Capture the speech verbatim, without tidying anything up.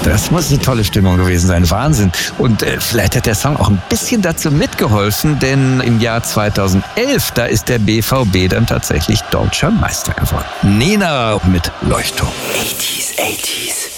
das muss eine tolle Stimmung gewesen sein. Wahnsinn. Und äh, vielleicht hat der Song auch ein bisschen dazu mitgeholfen, denn im Jahr zweitausendelf, da ist der B V B dann tatsächlich deutscher Meister geworden. Nena mit Leuchtturm. achtziger, achtziger